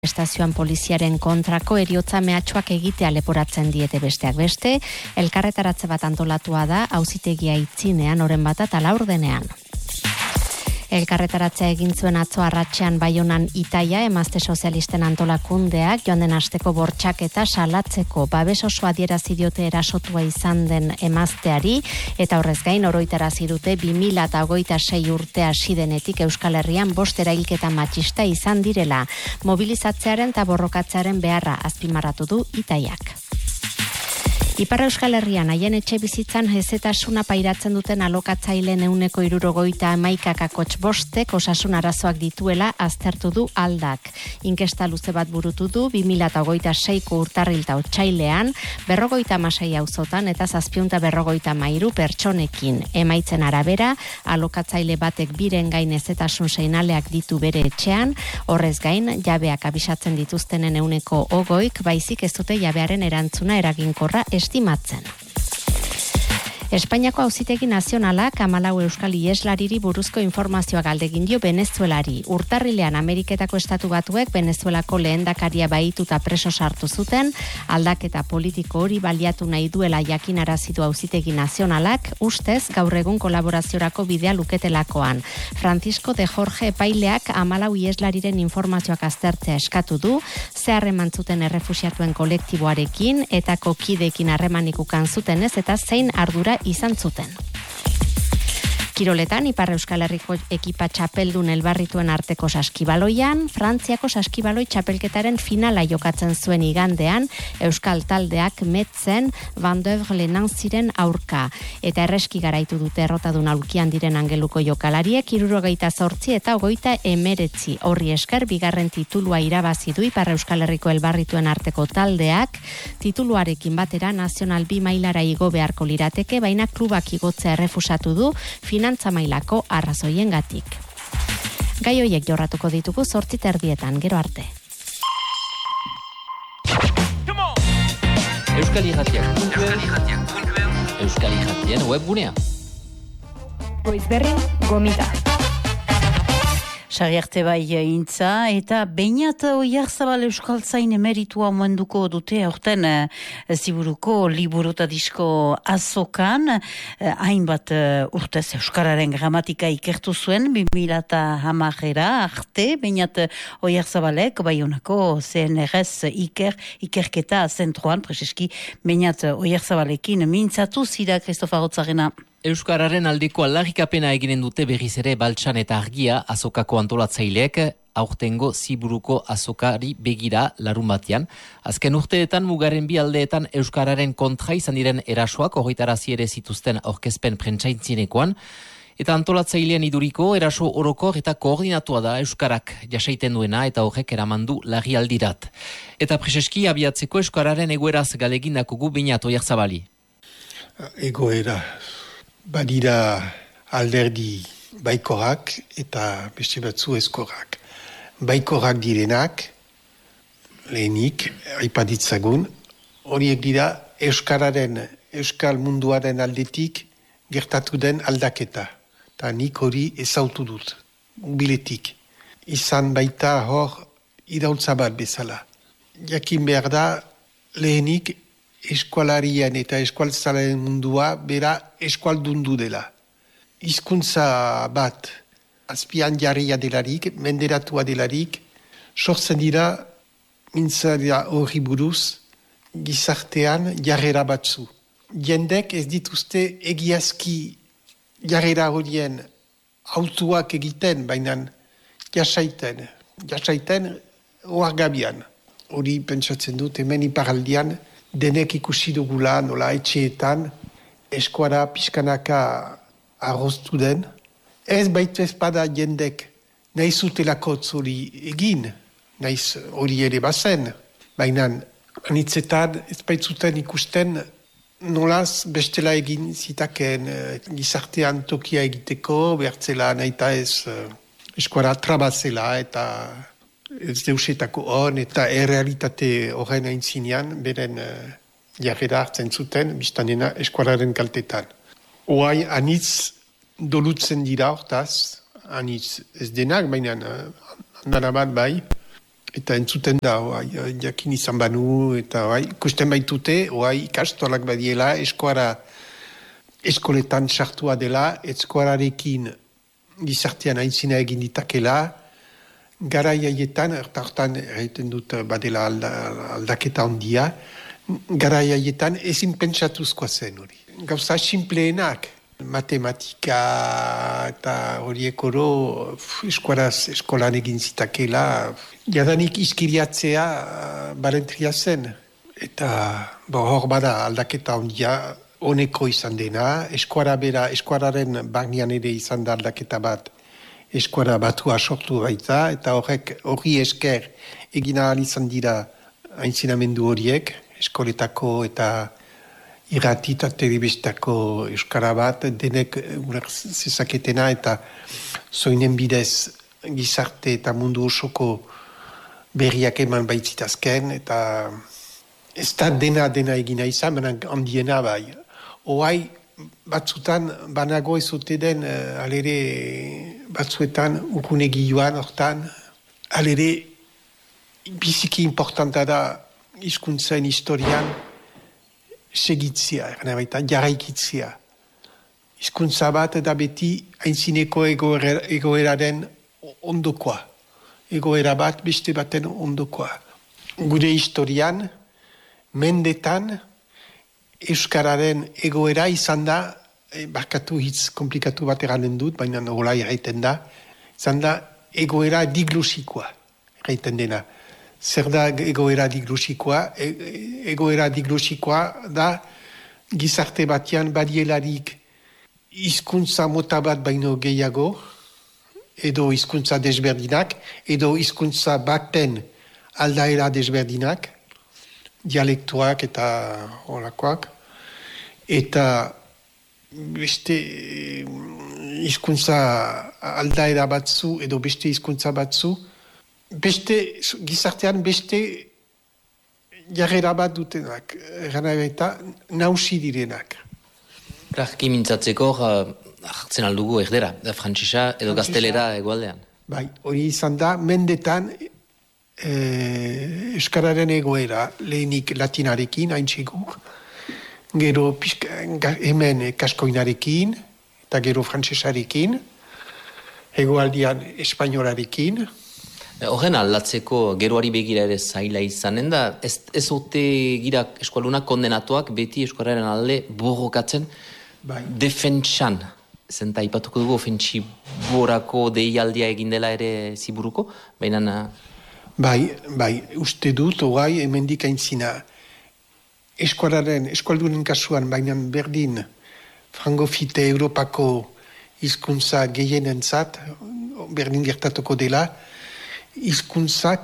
Estazioan poliziaren kontrako heriotza mehatxuak egitea leporatzen diete besteak beste, elkarretaratze bat antolatua da auzitegia itzinean oren bat eta laurdenean. Elkarretaratzea egin zuen atzo arratsean Baionan Itaia emazte sozialisten antolakundeak joan den asteko bortxaketa salatzeko babes osoa adierazi diote erasotua izan den emazteari eta horrez gain oroitarazi dute 2026 urtea hasi denetik Euskal Herrian 5 erailketa matxista izan direla. Mobilizatzearen eta borrokatzearen beharra azpimarratu du Itaiak. Ipar Euskal Herrian haien etxe bizitzan hezetasuna pairatzen duten alokatzaileen 171 osasun arazoak dituela aztertu du Aldak. Inkesta luze bat burutu du 2026ko urtarrilta otsailean 56 auzotan eta 753 pertsonekin. Emaitzen arabera, alokatzaile batek biren gain hezetasun seinaleak ditu bere etxean, horrez gain jabeak abisatzen dituztenen 20%, baizik ez dute jabearen erantzuna eraginkorra estimatzen. Espainiako Auzitegi Nazionalak 14 euskal iheslariri buruzko informazioa galdegin dio Venezuelari. Urtarrilean Ameriketako Estatu Batuek Venezuelako lehendakaria bahituta preso sartu zuten, aldaketa politiko hori baliatu nahi duela jakinarazi du Auzitegi Nazionalak, ustez gaur egun kolaboraziorako bidea luketelakoan. Francisco de Jorge epaileak 14 iheslariren informazioak aztertzea eskatu du, ze harreman zuten errefuxiatuen kolektiboarekin eta kideekin harremanik ukan zutenez eta zein ardura izan zuten. Kiroletan, Ipar Euskal Herriko ekipa txapeldun elbarrituen arteko saskibaloian, Frantziako saskibaloi txapelketaren finala jokatzen zuen igandean, Euskal taldeak Metzen Van Deuvre Nancyren aurka. Eta erreski garaitu dute errotadun aulkian diren angeluko jokalariek, 78 eta 29 horri esker bigarren titulua irabazi du Ipar Euskal Herriko elbarrituen arteko taldeak, tituluarekin batera Nazional B mailara igo beharko lirateke, baina klubak igotzea errefusatu du finantza mailako arrazoiengatik. Gai hoiek jorratuko ditugu 8:30, gero arte. Euskal Irratien webgunea. Goizberrin gomita. Sariarte bai intza eta Beñat Oiarzabal euskaltzain emeritua omenduko dute aurten ziburuko liburu eta disko azokan, hainbat urtez euskararen gramatika ikertu zuen 2010 arte Beñat Oiarzabalek Baionako CNRS ikerketa zentroan, preseski Beñat Oiarzabalekin mintzatu zira Kristofa Rotzarena. Euskararen aldeko aldarrikapena eginen dute berriz ere Baltsan eta Argia azokako antolatzaileek aurtengo ziburuko azokari begira larun batean. Azken urteetan mugaren bi aldeetan Euskararen kontra izan diren erasoak horretarazi ere zituzten aurkezpen prentsaintzinekoan. Eta antolatzailean iduriko eraso orokor eta koordinatua da Euskarak jasaiten duena eta horrek eramandu larrialdirat. Eta preseski abiatzeko Euskararen egoeraz galegindako gu Beñat Oiarzabali. Egoera badira alderdi baikorak eta beste batzu ezkorak. Baikorak direnak, lehenik, aipaditzagun, horiek dira Euskal munduaren aldetik gertatu den aldaketa. Eta nik hori ezautu dut, biletik. Izan baita hor iraultza bat bezala. Jakin behar da, lehenik, eskualarien eta eskualtzaren mundua bera eskualdundu dela. Hizkuntza bat azpian jarria delarik, menderatua delarik, sortzen dira mintzaria horri buruz gizartean jarrera batzu. Jendek ez dituzte egiazki jarrera horien autuak egiten, baina jasaiten oargabian. Hori pentsatzen dut hemen iparaldian, denek ikusi dugula nola etxeetan eskuara pixkanaka arroztu den. Ez baitu ezpada jendek nahi zutelako hori egin, nahiz hori ere bazen. Baina anitzetan ez baitzuten ikusten nolaz bestela egin zitaken gizartean tokia egiteko, behartzela nahi eta ez eskuara trabazela eta ez deusetako hon eta errealitate horren aintzinean beren jarrera hartzen zuten biztanena eskualaren kaltetan. Oai anitz dolutzen dira hortaz, anitz ez denak, baina handana bat bai, Eta entzuten da, jakin izan banu, eta ikusten baitute, ikastolak badiela, eskoletan sartua dela, eskuararekin gizartean aintzina egin ditakela, garai haietan, hortan egiten dut badela aldaketa handia, garai haietan ezin pentsatuzkoa zen hori. Gauza simpleenak, matematika eta horiek oro eskolan egin zitakela, jadanik iskiriatzea balentria zen. Eta hor bada aldaketa handia, honeko izan dena, eskuararen barnean ere izan da aldaketa bat, eskuara batua sortu baita, eta horri esker egin ahal izan dira aintzinamendu horiek, eskoletako eta irrati eta telebistako euskara bat, denek zezaketena eta zoinen bidez gizarte eta mundu osoko berriak eman baitzitazken, eta ez da dena egina izan, baina handiena bai. Oai, batzutan, banago ezote den, alere batzuetan, urrunegi joan hortan, alere biziki importanta da hizkuntzen historian segitzia, jarraikitzia. Hizkuntza bat da beti aintzineko egoeraren ondokoa. Egoera bat, beste baten ondokoa. Gure historian, mendetan, euskararen egoera izan da, barkatu hitz komplikatu bat eranen dut, baina hola erraiten da, izan da egoera diglosikoa, erraiten dena. Zer da egoera diglosikoa? Egoera diglosikoa da gizarte batean badielarik hizkuntza mota bat baino gehiago, edo hizkuntza desberdinak, edo hizkuntza baten aldaera desberdinak, dialektuak eta holakoak, eta beste hizkuntza aldaera batzu edo beste hizkuntza batzu, beste gizartean beste jarrera bat dutenak, gana eta nausi direnak. Clarki mintzatzeko hartzen aldugu erdera, frantsesa edo gaztelera egualdean. Bai, hori izan da, mendetan euskararen egoera lehenik latinarekin, haintxeguk, gero hemen kaskoinarekin, eta gero frantsesarekin, egoaldian espainolarekin. Horren aldatzeko geroari begira ere zaila izanen da, ez ote gira eskualunak kondenatuak beti eskualaren alde borrokatzen defentsan. Zenta ipatuko dugu ofentsiborako deialdia egin dela ere ziburuko, baina... Bai, uste dut, hemendik aintzina. Eskualdunen kasuan, baina berdin, frangofite Europako hizkuntza gehienentzat, berdin gertatuko dela, hizkuntzak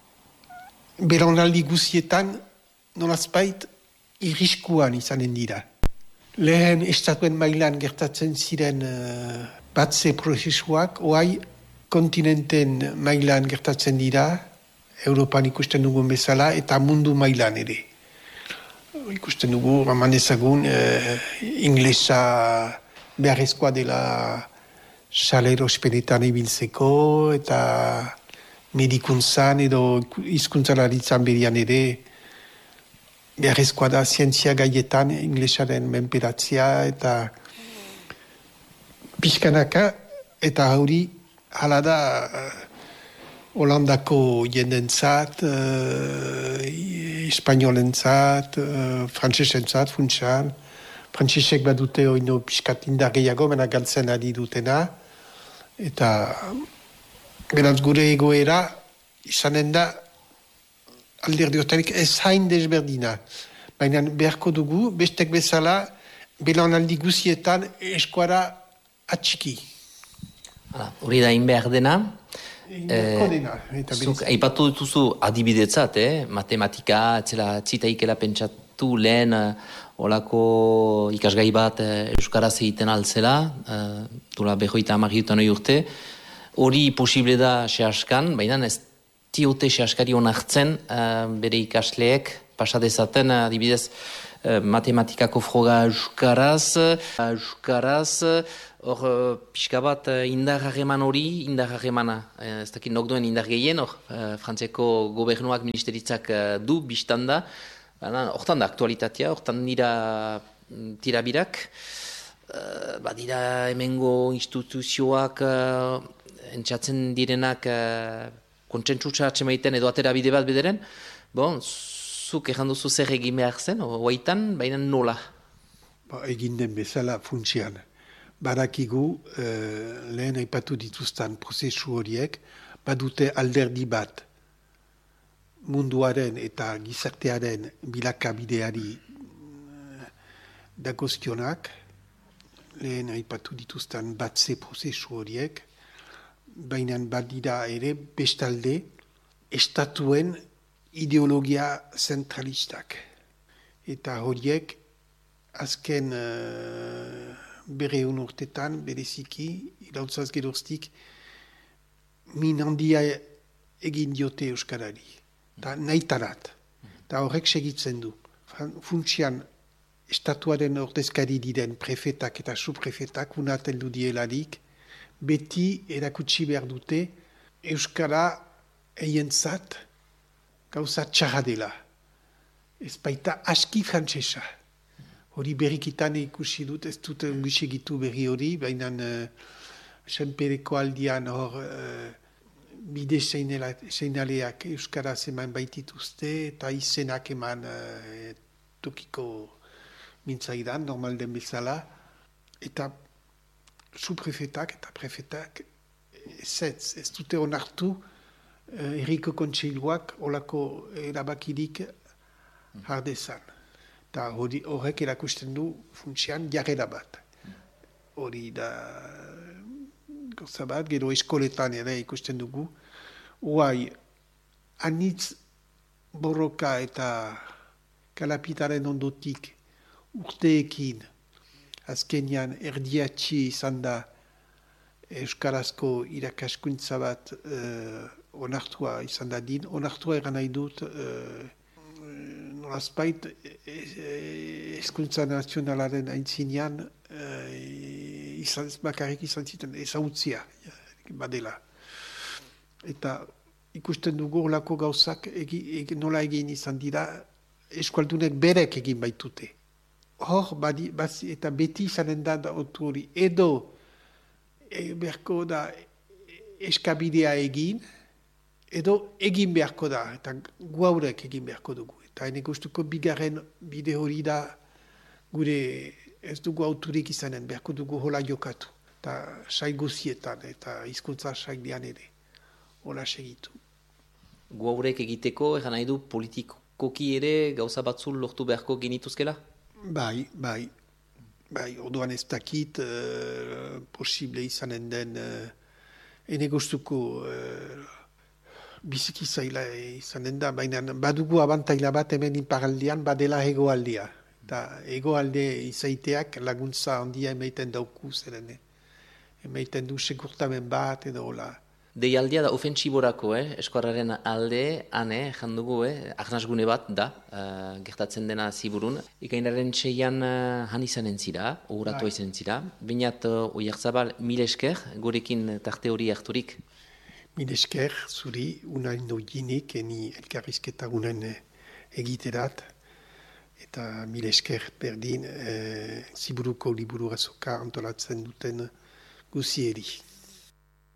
belaunaldi guzietan nolazbait irriskuan izanen dira. Lehen estatuen mailan gertatzen ziren batze prozesuak, kontinenten mailan gertatzen dira, Europan ikusten dugun bezala, eta mundu mailan ere. Ikusten dugu, raman ezagun, inglesa beharrezkoa dela salero espenetan ibiltzeko, eta medikuntzan edo hizkuntzalaritzan berian ere beharrezkoa da zientzia gaietan inglesaren menperatzea eta pixkanaka eta hori hala da Holandako jendentzat, espainolentzat, frantsesentzat, funtsan. Frantsesek badute oino pixkat indar gehiago, mena galtzen ari dutena. Eta beraz gure egoera izanen da alderdi hortarik ez hain desberdina. Baina beharko dugu, bestek bezala, belaunaldi guzietan eskuara atxiki. Hori da in behar dena. Aipatu dituzu adibidetzat, matematika, zitaikela pentsatu lehen olako ikasgai bat euskaraz egiten altzela, dula 50 urte. Hori posible da sehaskan, baina ez diote sehaskari onartzen bere ikasleek pasadezaten adibidez matematikako froga euskaraz, Hor, pixka bat indar harreman hori, indar harremana, ez dakit nok duen indar gehien, hor, Frantziako gobernuak ministeritzak du, biztan da, hortan da aktualitatea, hortan dira tirabirak, badira hemengo instituzioak entzatzen direnak kontsentsusa atxemaiten edo atera bide bat bederen, bon, zuk egin duzu zer egin behar zen, oaitan, baina nola? Egin den bezala funtsian. Barakigu, lehen aipatu dituzten prozesu horiek, badute alderdi bat munduaren eta gizartearen bilakabideari dagozkionak, lehen aipatu dituzten batze prozesu horiek, baina badira ere bestalde estatuen ideologia zentralistak. Eta horiek azken berreun urtetan, bereziki, irautzaz geroztik, min handia egin diote Euskarari. Eta nahitarat. Eta horrek segitzen du. Funtsian, estatuaren ordezkari diren prefetak eta subprefetak unaten du dielarik, beti erakutsi behar dute Euskara eientzat gauza txarra dela. Ez baita aski frantsesa. Hori berrikitan ikusi dut, ez dut ungisegitu berri hori, baina senpereko aldian hor bide seinaleak Euskaraz eman baitituzte eta izenak eman tokiko mintzaidan, normal den bezala, eta subprefetak eta prefetak ez dute onartu herriko kontseiluak olako erabakirik hardezan. Eta horrek erakusten du funtsian jarrera bat. Hori da gauza bat, gero eskoletan ere ikusten dugu. Hoai, anitz borroka eta kalapitaren ondotik urteekin azkenian erdiatxi izan da euskarazko irakaskuntza bat onartua izan da din. Onartua eran nahi dut nolazpait hezkuntza nazionalaren aintzinean bakarrik izan ziten ezautzia badela. Eta ikusten dugu horlako gauzak nola egin izan dira eskualdunek berek egin baitute. Hor, eta beti izanen da hori edo beharko da eskabidea egin, edo egin beharko da, eta guaurek egin beharko dugu. Eta hene gustuko bigarren bide hori da gure ez dugu auturik izanen, beharko dugu hola jokatu. Eta sail guzietan, eta hizkuntza sailian ere, hola segitu. Guaurek egiteko, egan nahi du politikoki ere gauza batzul lortu beharko genituzkela? Bai, orduan ez dakit posible izanen den hene gustuko biziki zaila izanen da, baina badugu abantaila bat hemen iparaldean badela hegoaldea. Eta hegoalde izaiteak laguntza handia emaiten dauku zeren. Emaiten du segurtamen bat edo hola. Deialdia da ofentsiborako, eskuarraren alde, jandugu, ahnasgune bat da, gertatzen dena ziburun. Ikainaren txeian han izanen zira, oguratu izanen zira. Bainat Oiartzabal, mil esker, gorekin tarte hori harturik. Mil esker, zuri, unain doiginik, eni elkarrizketa unain egiterat. Eta mil esker berdin, ziburuko liburu azoka antolatzen duten guzieri.